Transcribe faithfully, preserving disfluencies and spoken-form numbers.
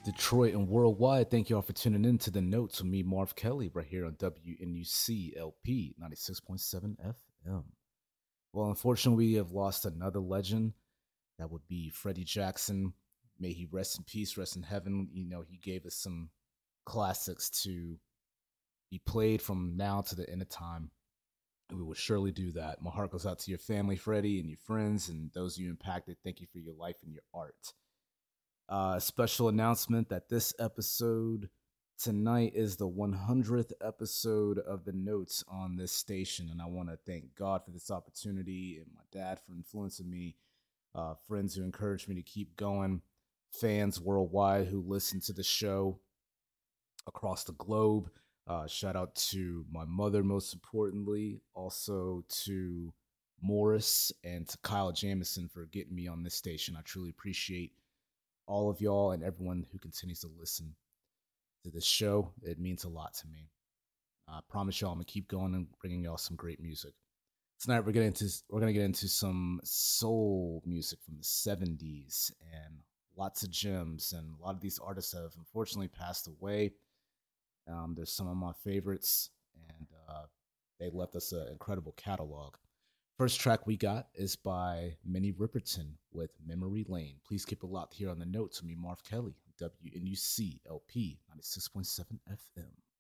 Detroit and worldwide, thank you all for tuning in to the Notes with me, Marv Kelly, right here on W N U C L P ninety-six point seven F M. Well, unfortunately, we have lost another legend. That would be Freddie Jackson. May he rest in peace, rest in heaven. You know, he gave us some classics to be played from now to the end of time. And we will surely do that. My heart goes out to your family, Freddie, and your friends, and those you impacted. Thank you for your life and your art. Uh, special announcement that this episode tonight is the one hundredth episode of the Notes on this station. And I want to thank God for this opportunity and my dad for influencing me, uh, friends who encouraged me to keep going, fans worldwide who listen to the show across the globe. Uh, shout out to my mother, most importantly, also to Morris and to Kyle Jamison for getting me on this station. I truly appreciate all of y'all and everyone who continues to listen to this show. It means a lot to me. I promise y'all I'm gonna keep going and bringing y'all some great music. Tonight we're getting into we're gonna get into some soul music from the seventies and lots of gems. And a lot of these artists have unfortunately passed away. Um, there's some of my favorites, and uh, they left us an incredible catalog. First track we got is by Minnie Riperton with Memory Lane. Please keep it locked here on the Notes with me, Marv Kelly, W N U C L P ninety-six point seven F M.